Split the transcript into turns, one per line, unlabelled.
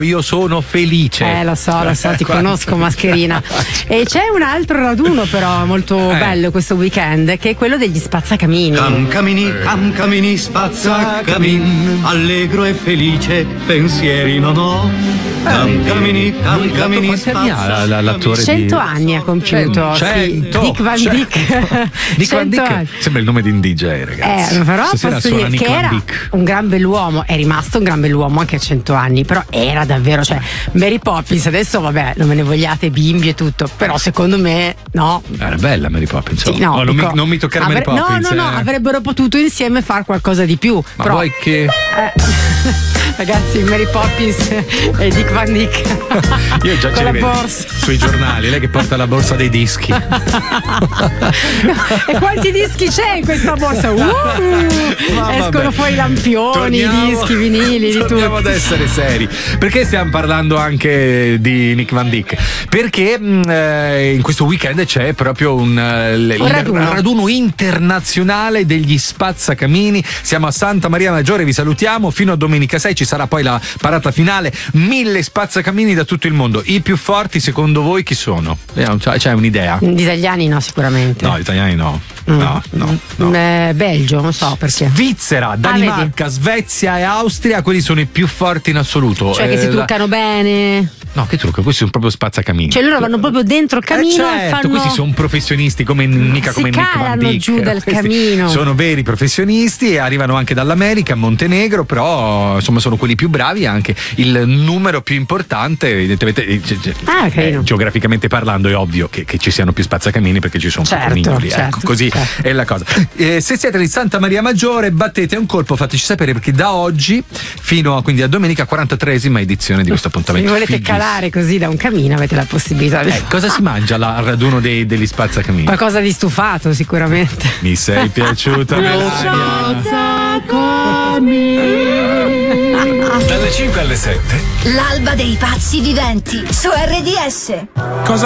Io sono felice.
Lo so, ti conosco, mascherina. E c'è un altro raduno però molto bello questo weekend, che è quello degli spazzacamini.
Camini, spazzacamin, allegro e felice, pensieri non ho. Camini,
Quanti anni ha l'attore
100 anni ha compiuto.
100.
Dick Van Dyke.
Dick Van Dyke. Sembra il nome di un DJ, ragazzi.
Però
stasera
posso
suona
dire
Nick
che
Van
era
Dyke.
un gran bell'uomo, è rimasto un gran bell'uomo anche a 100 anni, però era davvero, cioè Mary Poppins, adesso vabbè, non me ne vogliate, bimbi e tutto, però secondo me no.
Era bella Mary Poppins.
Sì, no,
non mi toccare Mary Poppins.
No, avrebbero potuto insieme fare qualcosa di più.
Ma
però,
vuoi che
ragazzi, Mary Poppins e Dick Van Dyke.
Io già ce li vedo sui giornali, lei che porta la borsa dei dischi.
E quanti dischi c'è in questa borsa? Escono fuori lampioni, dischi, vinili, di tutto.
Torniamo ad essere seri. Perché stiamo parlando anche di Nick Van Dyke? Perché in questo weekend c'è proprio un raduno internazionale degli spazzacamini. Siamo a Santa Maria Maggiore, vi salutiamo fino a domenica 6, ci sarà poi la parata finale, 1000 spazzacamini da tutto il mondo. I più forti secondo voi chi sono? C'è un'idea?
Gli italiani no, sicuramente.
No, gli italiani no. No.
Belgio, non so perché.
Svizzera, Danimarca, Svezia e Austria, quelli sono i più forti in assoluto.
Cioè che si truccano bene.
No, che trucco, questi sono proprio spazzacamini.
Cioè loro vanno proprio dentro il camino e fanno...
questi sono professionisti mica come Nick Van Dyke.
giù dal camino.
Sono veri professionisti e arrivano anche dall'America, Montenegro, però insomma sono quelli più bravi e anche il numero più importante, evidentemente geograficamente parlando è ovvio che ci siano più spazzacamini perché ci sono più mignoli, ecco, così è la cosa. Se siete di Santa Maria Maggiore battete un colpo, fateci sapere perché da oggi fino quindi a domenica 43esima edizione di questo appuntamento.
Se volete calare così da un camino avete la possibilità di...
Cosa si mangia al raduno degli spazzacamini?
Qualcosa di stufato sicuramente.
Mi sei piaciuta
Dalle 5 alle 7
l'alba dei pazzi viventi su RDS.